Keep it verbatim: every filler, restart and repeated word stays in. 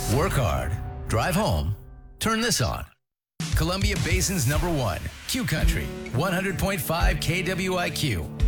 Work hard, drive home, turn this on. Columbia Basin's number one, Q Country, one hundred point five K W I Q.